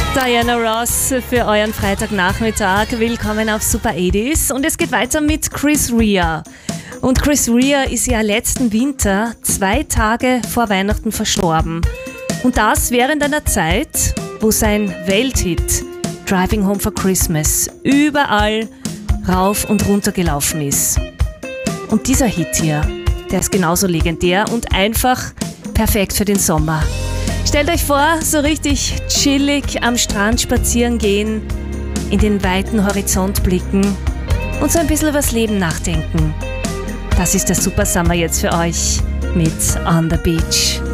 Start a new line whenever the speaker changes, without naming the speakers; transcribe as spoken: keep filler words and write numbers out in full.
Diana Ross für euren Freitagnachmittag. Willkommen auf Super achtziger. Und es geht weiter mit Chris Rea. Und Chris Rea ist ja letzten Winter zwei Tage vor Weihnachten verstorben. Und das während einer Zeit, wo sein Welthit Driving Home for Christmas überall rauf und runter gelaufen ist. Und dieser Hit hier, der ist genauso legendär und einfach perfekt für den Sommer. Stellt euch vor, so richtig chillig am Strand spazieren gehen, in den weiten Horizont blicken und so ein bisschen übers Leben nachdenken. Das ist der Super Summer jetzt für euch mit On the Beach.